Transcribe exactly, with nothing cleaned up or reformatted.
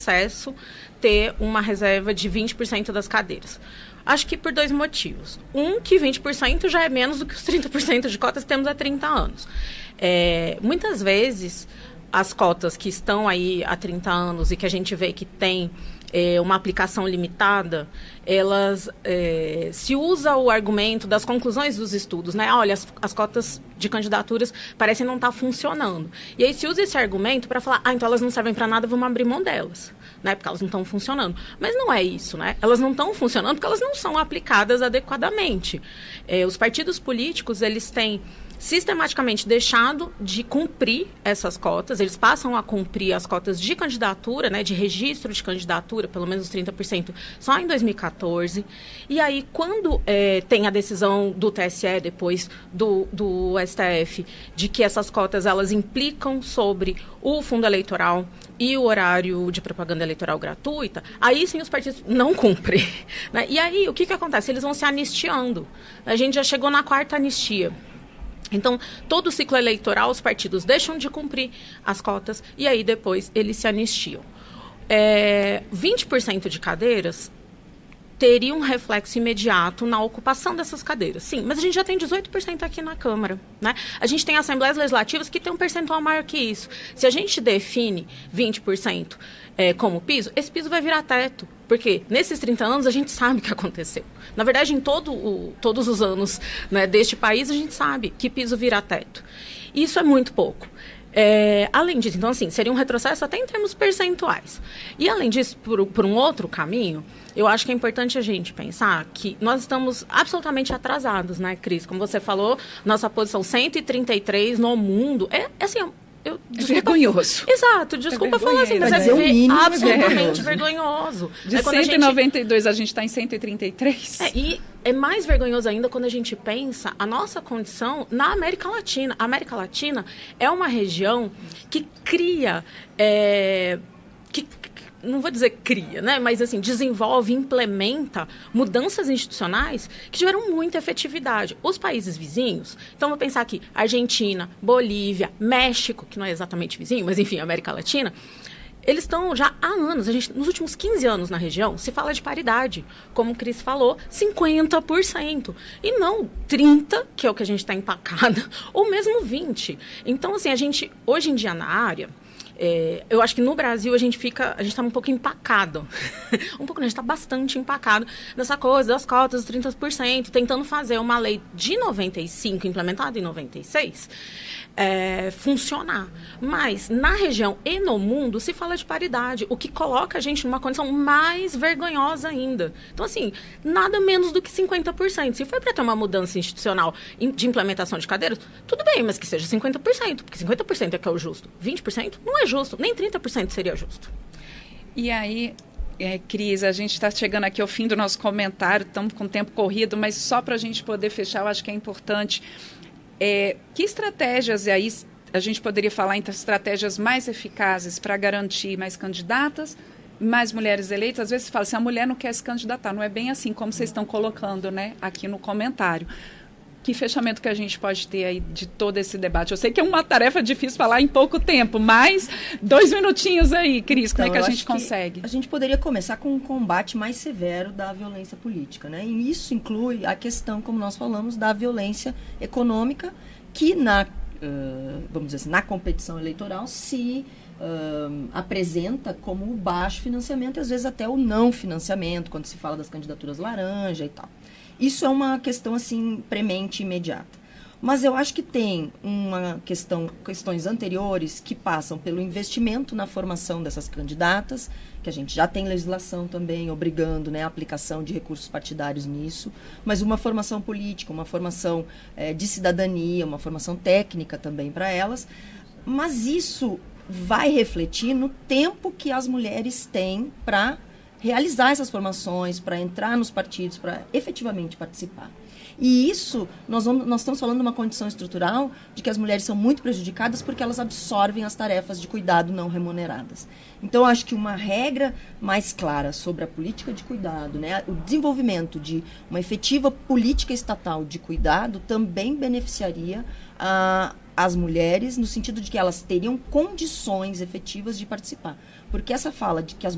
acesso ter uma reserva de vinte por cento das cadeiras. Acho que por dois motivos. Um, que vinte por cento já é menos do que os trinta por cento de cotas que temos há trinta anos. É, muitas vezes, as cotas que estão aí há trinta anos e que a gente vê que tem é, uma aplicação limitada, elas é, se usa o argumento das conclusões dos estudos, né? Olha, as, as cotas de candidaturas parecem não estar funcionando. E aí se usa esse argumento para falar, ah, então elas não servem para nada, vamos abrir mão delas, né? Porque elas não estão funcionando. Mas não é isso, né? Elas não estão funcionando porque elas não são aplicadas adequadamente. É, os partidos políticos, eles têm sistematicamente deixado de cumprir essas cotas, eles passam a cumprir as cotas de candidatura, né, de registro de candidatura, pelo menos trinta por cento, só em dois mil e quatorze. E aí, quando é, tem a decisão do T S E, depois do, do S T F, de que essas cotas elas implicam sobre o fundo eleitoral e o horário de propaganda eleitoral gratuita, aí sim os partidos não cumprem, né? E aí, o que, que acontece? Eles vão se anistiando. A gente já chegou na quarta anistia. Então, todo o ciclo eleitoral, os partidos deixam de cumprir as cotas e aí depois eles se anistiam. É, vinte por cento de cadeiras teria um reflexo imediato na ocupação dessas cadeiras. Sim, mas a gente já tem dezoito por cento aqui na Câmara, né? A gente tem assembleias legislativas que têm um percentual maior que isso. Se a gente define vinte por cento é, como piso, esse piso vai virar teto. Porque nesses trinta anos a gente sabe o que aconteceu. Na verdade, em todo o, todos os anos, né, deste país, a gente sabe que piso vira teto. Isso é muito pouco. É, além disso, então, assim, seria um retrocesso até em termos percentuais. E, além disso, por, por um outro caminho, eu acho que é importante a gente pensar que nós estamos absolutamente atrasados, né, Cris? Como você falou, nossa posição cento e trinta e três no mundo é, é assim... Eu, é vergonhoso. Exato, desculpa é falar assim, mas, mas é, é mínimo, absolutamente é vergonhoso. De é cento e noventa e dois a gente está em cento e trinta e três. É, e é mais vergonhoso ainda quando a gente pensa a nossa condição na América Latina. A América Latina é uma região que cria... É, que, não vou dizer cria, né? Mas assim, desenvolve, implementa mudanças institucionais que tiveram muita efetividade. Os países vizinhos, então vou pensar aqui, Argentina, Bolívia, México, que não é exatamente vizinho, mas enfim, América Latina, eles estão já há anos, a gente, nos últimos quinze anos na região, se fala de paridade. Como o Cris falou, cinquenta por cento. E não trinta por cento, que é o que a gente está empacada, ou mesmo vinte por cento. Então, assim, a gente, hoje em dia na área... É, eu acho que no Brasil a gente fica, a gente está um pouco empacado, um pouco, não, a gente está bastante empacado nessa coisa das cotas, dos trinta por cento, tentando fazer uma lei de noventa e cinco, implementada em noventa e seis, é, funcionar. Mas na região e no mundo se fala de paridade, o que coloca a gente numa condição mais vergonhosa ainda. Então, assim, nada menos do que cinquenta por cento. Se for para ter uma mudança institucional de implementação de cadeiras, tudo bem, mas que seja cinquenta por cento, porque cinquenta por cento é que é o justo. vinte por cento não é justo, nem trinta por cento seria justo. E aí, é, Cris, a gente está chegando aqui ao fim do nosso comentário, estamos com o tempo corrido, mas só para a gente poder fechar, eu acho que é importante. É, que estratégias, e aí a gente poderia falar entre estratégias mais eficazes para garantir mais candidatas, mais mulheres eleitas? Às vezes se fala assim, a mulher não quer se candidatar, não é bem assim como vocês estão colocando, né, aqui no comentário. Que fechamento que a gente pode ter aí de todo esse debate? Eu sei que é uma tarefa difícil falar em pouco tempo, mas dois minutinhos aí, Cris, como então, é que a gente consegue? A gente poderia começar com um combate mais severo da violência política, né? E isso inclui a questão, como nós falamos, da violência econômica, que na, uh, vamos dizer assim, na competição eleitoral se uh, apresenta como o baixo financiamento, e às vezes até o não financiamento, quando se fala das candidaturas laranja e tal. Isso é uma questão, assim, premente, imediata. Mas eu acho que tem uma questão, questões anteriores que passam pelo investimento na formação dessas candidatas, que a gente já tem legislação também obrigando, né, a aplicação de recursos partidários nisso, mas uma formação política, uma formação é, de cidadania, uma formação técnica também para elas. Mas isso vai refletir no tempo que as mulheres têm para realizar essas formações, para entrar nos partidos, para efetivamente participar. E isso, nós, vamos, nós estamos falando de uma condição estrutural de que as mulheres são muito prejudicadas porque elas absorvem as tarefas de cuidado não remuneradas. Então, acho que uma regra mais clara sobre a política de cuidado, né, o desenvolvimento de uma efetiva política estatal de cuidado também beneficiaria a, as mulheres, no sentido de que elas teriam condições efetivas de participar. Porque essa fala de que as